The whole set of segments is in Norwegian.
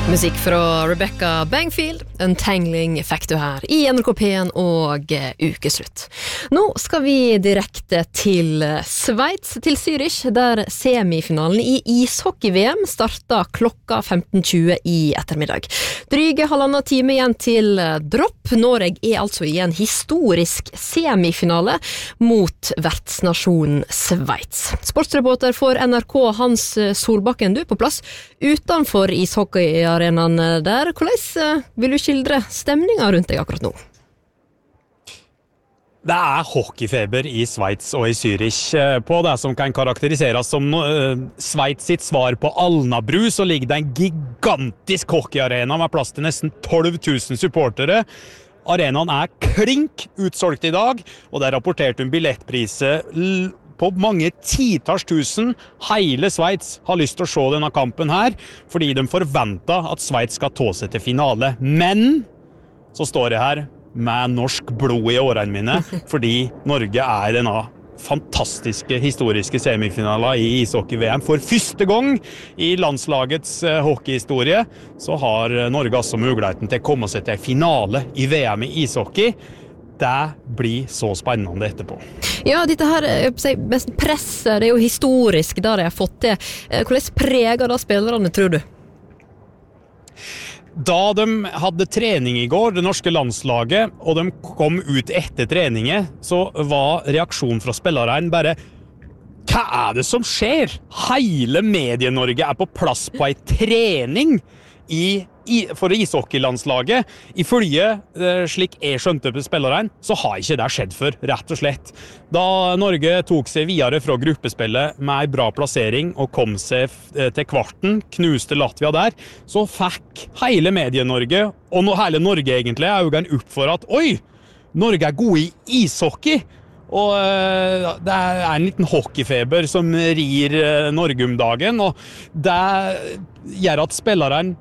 Musikk fra Rebecca Bangfield, Untangling fikk du her i NRK P1 og ukeslutt. Nå skal vi direkte til Sveits, til Zürich, der semifinalen i ishockey-VM startet klokka 15:20 i ettermiddag. Dryge halvannen time igjen til dropp. Norge er altså i en historisk semifinale mot vertsnasjonen Sveits. Sportsreporter for NRK Hans Solbakken, du er på plass utenfor ishockeyarenaen der. Hvordan vil du skildre stemningen rundt deg akkurat nå? Det hockeyfeber i Sveits og i Zürich. På det som kan karakteriseres som Sveits sitt svar på Alnabru, så ligger det en gigantisk hockeyarena med plass til nesten 12 000 supportere. Arenaen klink utsolgt i dag, og det rapportert om billettpriser på mange titalls tusen. Hele Sveits har lyst til å se denne kampen her, fordi de forventer at Sveits skal ta seg til finale. Men så står jeg her med norsk blod i årene mine, fordi Norge denne fantastiske historiske semifinalen i ishockey-VM. For første gang i landslagets hockeyhistorie så har Norge altså muligheten til å komme seg til finale i VM i ishockey. Det blir så spennende etterpå. Ja, dette her mest presset, det jo historisk da de har fått det. Hvordan preger da spillerne, tror du? Da de hadde trening i går, det norske landslaget, og de kom ut etter treningen, så var reaksjonen fra spillerne bare: hva det som skjer? Hele Medie-Norge på plass på en trening for ishockeylandslaget. Ifølge slik jeg skjønte på spillerne, så har ikke det skjedd før, rett og slett. Da Norge tok seg videre fra gruppespillet med en bra plassering og kom seg til kvarten, knuste Latvia der, så fikk hele Medie-Norge, og hele Norge egentlig, øynene opp for at oi, Norge gode i ishockey. Og det en liten hockeyfeber som rir Norge om dagen, og det gjør at spillerne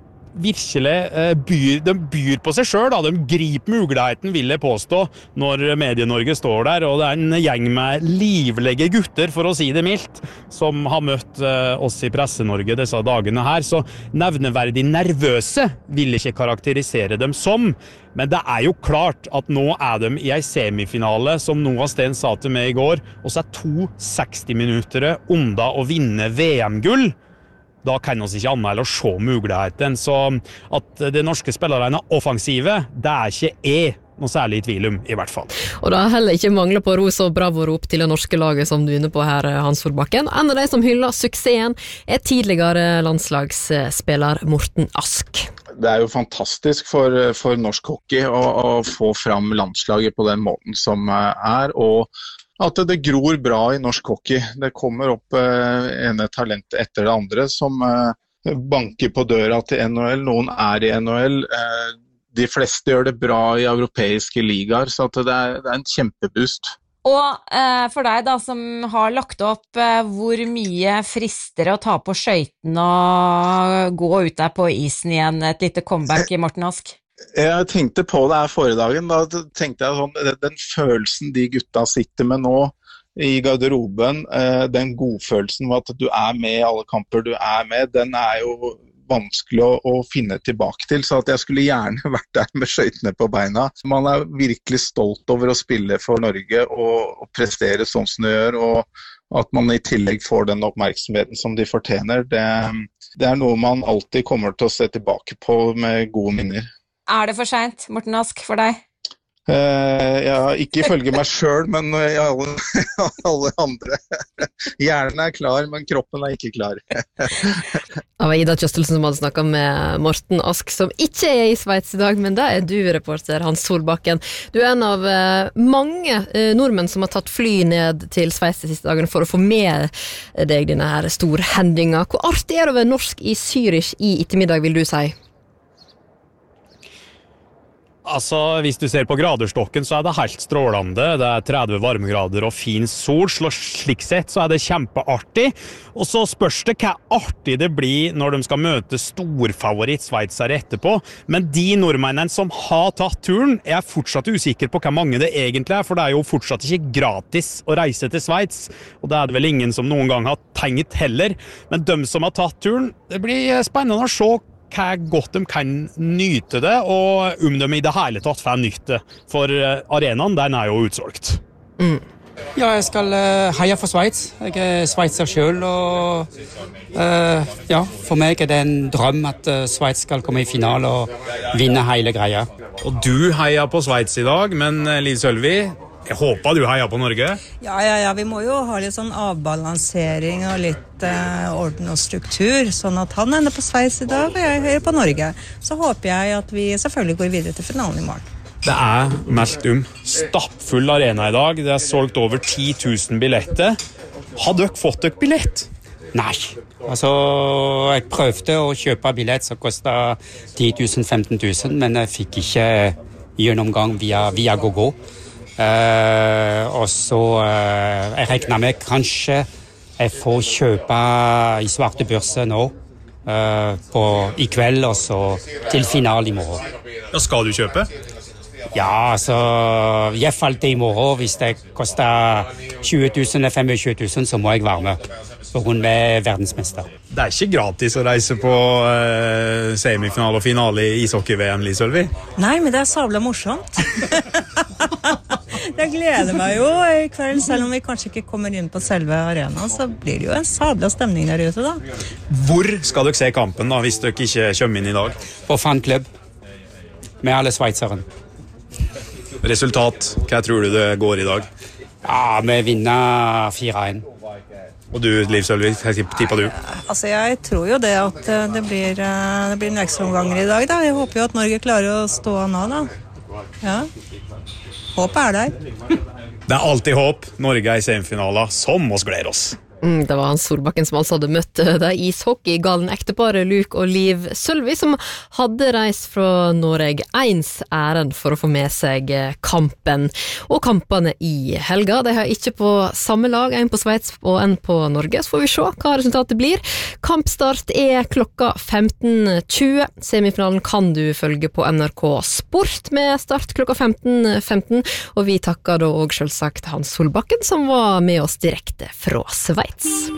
virkelig byr på seg selv, da. De griper muligheten, vil jeg påstå, når Medie-Norge står der, og det en gjeng med livlige gutter, for å si det mildt, som har møtt oss i Presse-Norge disse dagene her, så nevneverdig nervøse vil jeg ikke karakterisere dem som, men det jo klart at nå de i en semifinale, som Noah Sten sa til meg i går, og så 2 60-minutter unna å vinne VM-gull. Da kan vi ikke anmelde å se muligheten, så at de norske spillerne offensive, det ikke jeg noe særlig i tvil om, i hvert fall. Og det heller ikke mangler på ros og bravo-rop til det norske laget som du inne på her, Hans Solbakken. En av de som hyller suksessen tidligere landslagsspiller Morten Ask. Det jo fantastisk for norsk hockey å få fram landslaget på den måten som og at det gror bra i norsk hockey. Det kommer opp ene talent etter det andre som banker på døra til NHL. Noen i NHL. De fleste gjør det bra i europeiske ligaer, så at det en kjempeboost. Og for deg da, som har lagt opp, hvor mye frister å ta på skøyten og gå ut der på isen igjen, et lite comeback i Morten Ask? Jeg tenkte på det forrige dagen, da tenkte jeg sånn, den følelsen de gutta sitter med nå i garderoben, den godfølelsen med at du med i alle kamper du med, den jo vanskelig å finne tilbake til, så at jeg skulle gjerne vært der med skøytene på beina. Man virkelig stolt over å spille for Norge og prestere sånn som det gjør, og at man i tillegg får den oppmerksomheten som de fortjener, det noe man alltid kommer til å se tilbake på med gode minner. Det for sent, Morten Ask, for deg? Ja, ikke ifølge meg selv, men alle andre. Hjernen klar, men kroppen ikke klar. Det var Ida Kjøstelsen som hadde snakket med Morten Ask, som ikke i Sveits i dag, men det du, reporter Hans Solbakken. Du en av mange nordmenn som har tatt fly ned til Sveits de siste dagene for å få med deg denne her storhendinga. Hvor artig det å være norsk i Zürich i ettermiddag, vil du si? Altså, hvis du ser på graderstokken, så det helt strålende. Det 30 varmegrader og fin sol. Slik sett så det kjempeartig. Og så spørs det hva artig det blir når de skal møte storfavoritt Sveitser etterpå. Men de nordmennene som har tatt turen, fortsatt usikker på hva mange det egentlig for det jo fortsatt ikke gratis å reise til Sveits. Og det det vel ingen som noen gang har tenkt heller. Men de som har tatt turen, det blir spennende å se hva godt de kan nyte det, og om de i det hele tatt får nytte det. For arenaen, den jo utsolgt. Ja, jeg skal heie for Sveits. Jeg sveitser selv, og ja, for meg det en drøm at Sveits skal komme i finale og vinne hele greia. Og du heier på Sveits i dag, men Liv Sølvi, jeg håper du heier på Norge. Ja, vi må jo ha litt sånn avbalansering og litt orden og struktur, sånn at han ender på Sveits i dag, og jeg heier på Norge. Så håper jeg at vi selvfølgelig går videre til finalen i morgen. Det meldt stappfull arena i dag. Det solgt over 10 000 billetter. Har dere fått dere billett? Nei, altså jeg prøvde å kjøpe billett som kostet 10 000, 15 000, men jeg fikk ikke gjennomgang via GoGo. Og så jeg regner med kanskje jeg får kjøpe i svarte børser nå i kveld, og så til finale i morgen. Ja, skal du kjøpe? Ja, altså, jeg falt i morgen. Hvis det koster 20 000 eller 25 000, så må jeg være med. For hun er verdensmester. Det ikke gratis å reise på semifinale og finale i ishockey-VM, Liv Sølvi? Nei, men det sabla morsomt. Jeg gleder meg jo i kveld, selv om vi kanskje ikke kommer inn på selve arenaen, så blir det jo en sabla stemning der ute da. Hvor skal dere se kampen da, hvis dere ikke kommer inn i dag? På fanklubb med alle sveitseren. Resultat, hva tror du det går i dag? Ja, vi vinner 4-1. Og du, Liv Sølvi, hva tipper du? Altså, jeg tror jo det at det blir en ekstra omganger i dag da. Jeg håper jo at Norge klarer å stå nå da. Ja, håpet der. Det alltid håp. Norge i semifinaler, som oss gleder oss. Det var Hans Solbakken som altså hadde møtt det ishockey-galen ekteparet Luke og Liv Sølvi, som hadde reist fra Norge ens ærend for å få med seg kampen og kampene i helga. De har ikke på samme lag, en på Sveits og en på Norge, så får vi se hva resultatet blir. Kampstart klokka 15:20. Semifinalen kan du følge på NRK Sport med start klokka 15:15, og vi takker da også selvsagt Hans Solbakken som var med oss direkte fra Sveits.